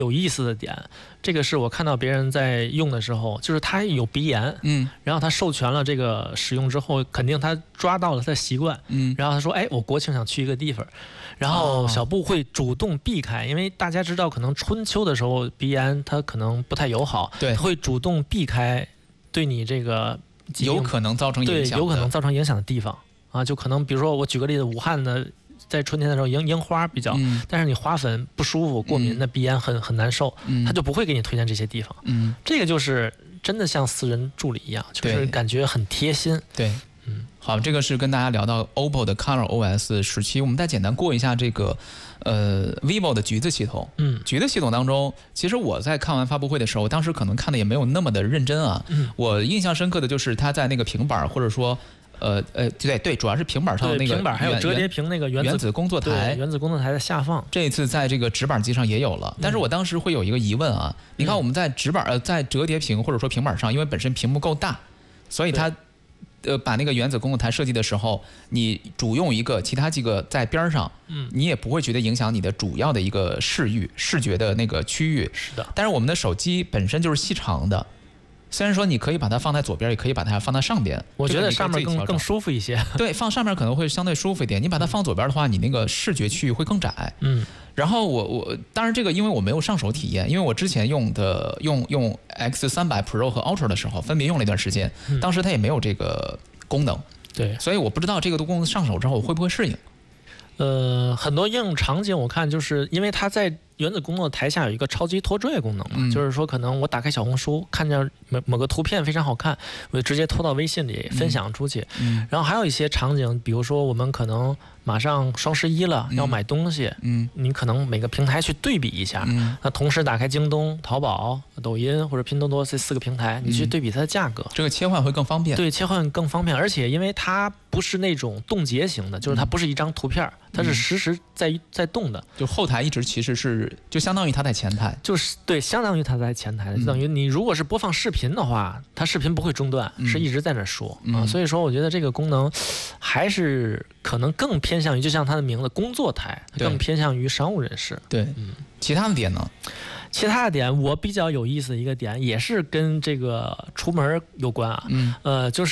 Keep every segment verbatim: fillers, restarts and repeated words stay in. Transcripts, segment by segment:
有意思的点，这个是我看到别人在用的时候，就是他有鼻炎，嗯，然后他授权了这个使用之后，肯定他抓到了他的习惯，嗯，然后他说，哎，我国庆想去一个地方，然后小布会主动避开，因为大家知道，可能春秋的时候鼻炎它可能不太友好， 对， 他会主动避开对你这个有可能造成影响， 对，有可能造成影响的地方啊，就可能比如说我举个例子，武汉的。在春天的时候，樱樱花比较，嗯、但是你花粉不舒服、过敏，那鼻炎很很难受，嗯、他就不会给你推荐这些地方。嗯，这个就是真的像私人助理一样，就是感觉很贴心。 对，嗯，好，这个是跟大家聊到 O P P O 的 Color O S 时期，我们再简单过一下这个呃 vivo 的橘子系统。嗯，橘子系统当中，其实我在看完发布会的时候，当时可能看的也没有那么的认真啊。嗯，我印象深刻的就是它在那个平板或者说。呃呃，对对，主要是平板上的那个平板还有折叠屏那个原子原子工作台， 原子工作台的下放， 这一次在这个直板机上也有了。但是我当时会有一个疑问啊，嗯、你看我们在直板呃在折叠屏或者说平板上，因为本身屏幕够大，所以它呃把那个原子工作台设计的时候，你主用一个，其他几个在边上，嗯，你也不会觉得影响你的主要的一个视域视觉的那个区域。 是的。 但是我们的手机本身就是细长的。虽然说你可以把它放在左边，也可以把它放在上边， 我觉得上面更更舒服一些。 对，放上面可能会相对舒服一点。你把它放左边的话，你那个视觉区域会更窄。嗯。然后我我当然这个因为我没有上手体验，因为我之前用的用用 X 三百 Pro 和 Ultra 的时候，分别用了一段时间，当时它也没有这个功能。 对。 所以我不知道这个功能上手之后会不会适应。 呃，很多应用场景我看就是因为它在原子工作台下有一个超级拖拽功能嘛，嗯、就是说可能我打开小红书看见某某个图片非常好看，我就直接拖到微信里分享出去。嗯、然后还有一些场景，比如说我们可能马上双十一了，嗯、要买东西，嗯，你可能每个平台去对比一下，嗯、那同时打开京东、淘宝、抖音或者拼多多这四个平台，你去对比它的价格， 这个切换会更方便。 对，切换更方便，而且因为它不是那种冻结型的，就是它不是一张图片，它是实时在在动的， 就后台一直其实是就相当于它在前台， 就是对，相当于它在前台，就等于你如果是播放视频的话，它视频不会中断，嗯、是一直在那说、嗯、啊。所以说，我觉得这个功能还是可能更偏向于，就像它的名字“工作台”，更偏向于商务人士。 对，嗯，其他的点呢？ 其他的点，我比较有意思的一个点，也是跟这个出门有关啊。嗯，呃，就是。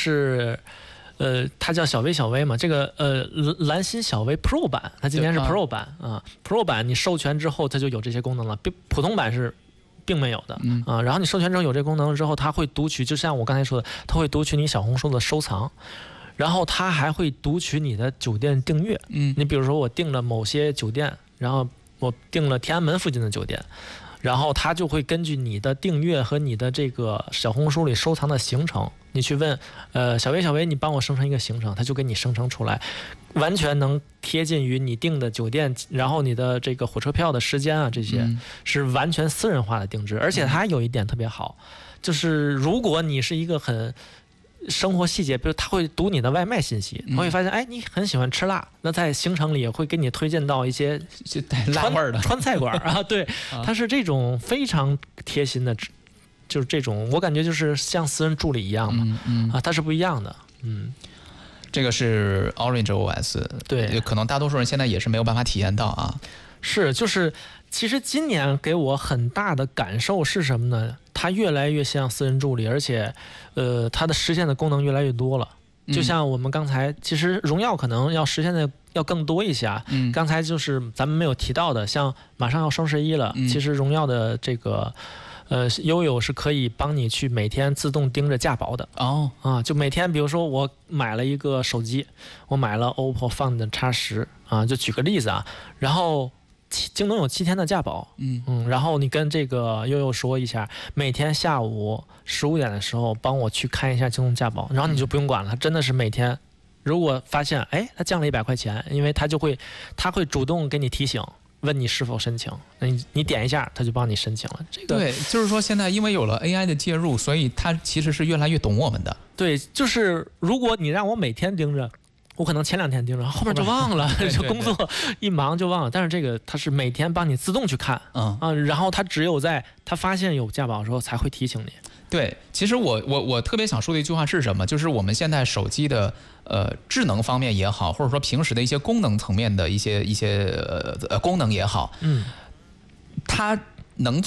呃，它叫小微小微嘛，这个呃蓝芯小微 Pro 版，它今年是 Pro 版啊、呃、，Pro 版你授权之后，它就有这些功能了，普通版是并没有的啊、嗯呃。然后你授权之后有这功能之后，它会读取，就像我刚才说的，它会读取你小红书的收藏，然后它还会读取你的酒店订阅。嗯，你比如说我订了某些酒店，然后我订了天安门附近的酒店。然后它就会根据你的订阅和你的这个小红书里收藏的行程，你去问，呃，小薇小薇，你帮我生成一个行程，它就给你生成出来，完全能贴近于你订的酒店，然后你的这个火车票的时间啊，这些是完全私人化的定制。而且它有一点特别好，就是如果你是一个很生活细节，比如他会读你的外卖信息，他会发现，哎，你很喜欢吃辣，那在行程里也会给你推荐到一些辣味儿的川菜馆啊。对，它是这种非常贴心的，就是这种，我感觉就是像私人助理一样嘛，嗯嗯、啊，它是不一样的，嗯。 这个是 Orange O S， 对， 可能大多数人现在也是没有办法体验到啊。 是，就是其实今年给我很大的感受是什么呢？它越来越像私人助理，而且，呃，它的实现的功能越来越多了。就像我们刚才，其实荣耀可能要实现的要更多一些啊。嗯。刚才就是咱们没有提到的，像马上要双十一了，嗯、其实荣耀的这个，呃，悠悠是可以帮你去每天自动盯着价保的。哦。啊，就每天，比如说我买了一个手机，我买了 O P P O Find X 十啊，就举个例子啊，然后。京东有七天的价保，嗯嗯，然后你跟这个悠悠说一下，每天下午十五点的时候帮我去看一下京东价保，然后你就不用管了，它真的是每天，如果发现哎它降了一百块钱，因为它就会，它会主动给你提醒，问你是否申请，那你你点一下，它就帮你申请了。这个对，就是说现在因为有了 A I 的介入，所以它其实是越来越懂我们的。 对，就是如果你让我每天盯着。我可能前两天盯着，后面就忘了， 对对对就工作一忙就忘了。但是这个它是每天帮你自动去看，嗯啊，然后它只有在它发现有价保的时候才会提醒你。 对，其实我我我特别想说的一句话是什么？就是我们现在手机的呃智能方面也好，或者说平时的一些功能层面的一些一些呃功能也好，嗯，它能做。